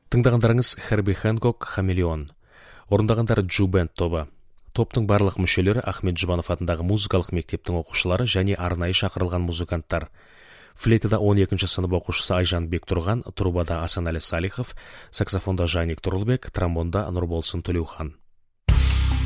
Тыңдағандарыңыз Херби Хэнкок «Хамелеон». Орындағандар Джу Бенд тобы. Топтың барлық мүшелері Ахмет Жұбанов атындағы музыкалық мектептің оқушылары және арнайы шақырылған музыканттар. Флейтада 12-ші сынып оқушысы Айжан Бектұрған, трубада Асанәлі Салихов, саксофонда Жаник Тұрлыбек, тромбонда Нұрболсын Төлеухан.